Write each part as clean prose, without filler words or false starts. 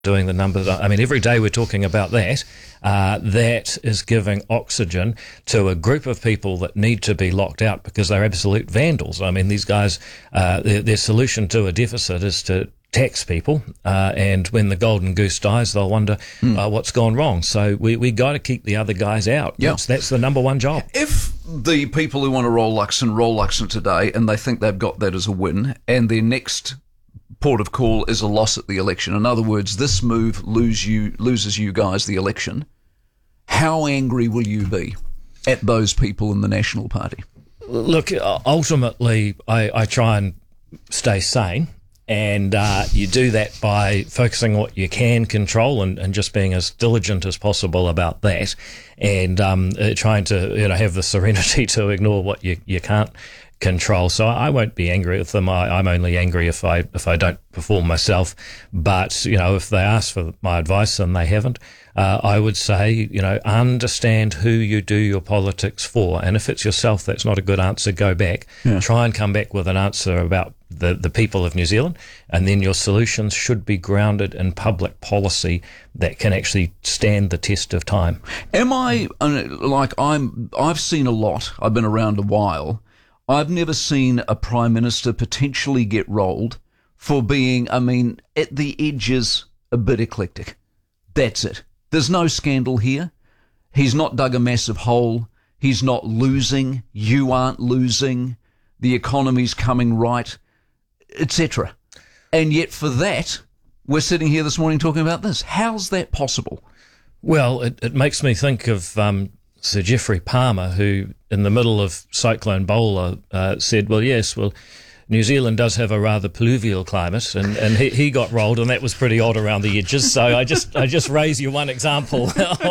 doing the numbers. I mean, every day we're talking about that. That is giving oxygen to a group of people that need to be locked out because they're absolute vandals. I mean, these guys, their solution to a deficit is to tax people, and when the golden goose dies, they'll wonder what's gone wrong. So we got to keep the other guys out. Yeah. That's the number one job. If the people who want to roll Luxon today, and they think they've got that as a win, and their next port of call is a loss at the election. In other words, this move loses you guys the election. How angry will you be at those people in the National Party? Look, ultimately, I try and stay sane. And you do that by focusing on what you can control and just being as diligent as possible about that, and trying to have the serenity to ignore what you can't control. So I won't be angry with them. I'm only angry if I don't perform myself. But if they ask for my advice and they haven't, I would say understand who you do your politics for, and if it's yourself that's not a good answer, go back. Try and come back with an answer about the people of New Zealand, and then your solutions should be grounded in public policy that can actually stand the test of time. I've seen a lot. I've been around a while. I've never seen a Prime Minister potentially get rolled for being, at the edges, a bit eclectic. That's it. There's no scandal here. He's not dug a massive hole. He's not losing. You aren't losing. The economy's coming right, etc. And yet for that, we're sitting here this morning talking about this. How's that possible? Well, it makes me think of Sir Geoffrey Palmer, who in the middle of Cyclone Bowler said, New Zealand does have a rather pluvial climate, and he got rolled, and that was pretty odd around the edges. So I just raise you one example.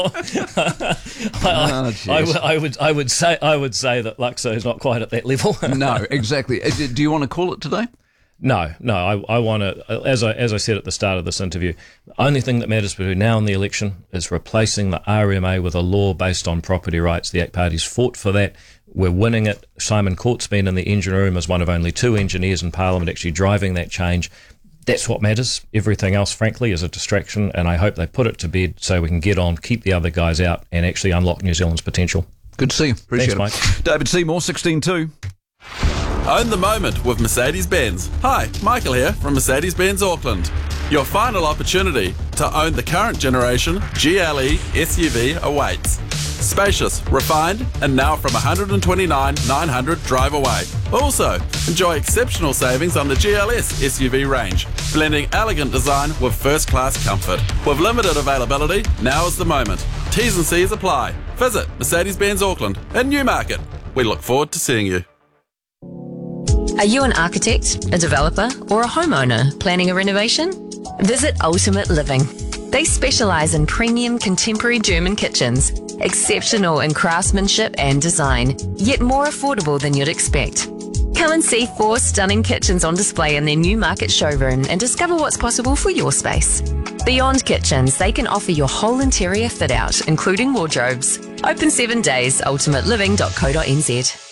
I would say that Luxo is not quite at that level. No, exactly. Do you want to call it today? No. I want to, as I said at the start of this interview, the only thing that matters between now and the election is replacing the RMA with a law based on property rights. The eight parties fought for that. We're winning it. Simon Court's been in the engine room as one of only two engineers in Parliament actually driving that change. That's what matters. Everything else, frankly, is a distraction, and I hope they put it to bed so we can get on, keep the other guys out, and actually unlock New Zealand's potential. Good to see you. Appreciate Thanks, it. Mike. David Seymour, 16.2. Own the moment with Mercedes-Benz. Hi, Michael here from Mercedes-Benz Auckland. Your final opportunity to own the current generation GLE SUV awaits. Spacious, refined, and now from $129,900 drive away. Also, enjoy exceptional savings on the GLS SUV range, blending elegant design with first-class comfort. With limited availability, now is the moment. T's and C's apply. Visit Mercedes-Benz Auckland in Newmarket. We look forward to seeing you. Are you an architect, a developer, or a homeowner planning a renovation? Visit Ultimate Living. They specialise in premium contemporary German kitchens, exceptional in craftsmanship and design, yet more affordable than you'd expect. Come and see 4 stunning kitchens on display in their Newmarket showroom and discover what's possible for your space. Beyond kitchens, they can offer your whole interior fit out, including wardrobes. Open 7 days, ultimateliving.co.nz.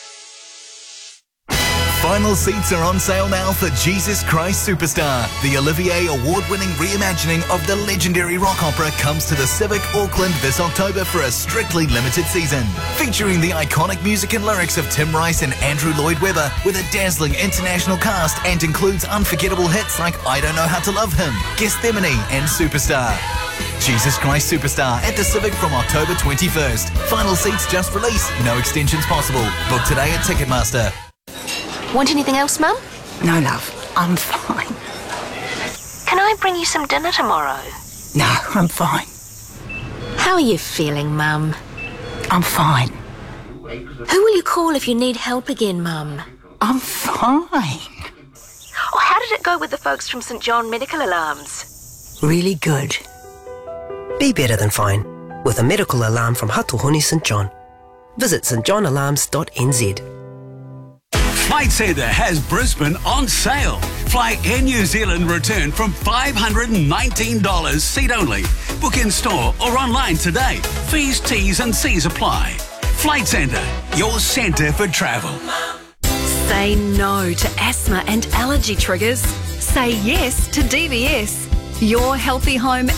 Final seats are on sale now for Jesus Christ Superstar. The Olivier Award-winning reimagining of the legendary rock opera comes to the Civic Auckland this October for a strictly limited season. Featuring the iconic music and lyrics of Tim Rice and Andrew Lloyd Webber with a dazzling international cast, and includes unforgettable hits like I Don't Know How to Love Him, Gethsemane and Superstar. Jesus Christ Superstar at the Civic from October 21st. Final seats just released, no extensions possible. Book today at Ticketmaster. Want anything else, Mum? No, love. I'm fine. Can I bring you some dinner tomorrow? No, I'm fine. How are you feeling, Mum? I'm fine. Who will you call if you need help again, Mum? I'm fine. Oh, how did it go with the folks from St John Medical Alarms? Really good. Be better than fine with a medical alarm from Hatuhuni St John. Visit stjohnalarms.nz. Flight Centre has Brisbane on sale. Fly Air New Zealand return from $519 seat only. Book in store or online today. Fees, T's and C's apply. Flight Centre, your centre for travel. Say no to asthma and allergy triggers. Say yes to DBS. Your healthy home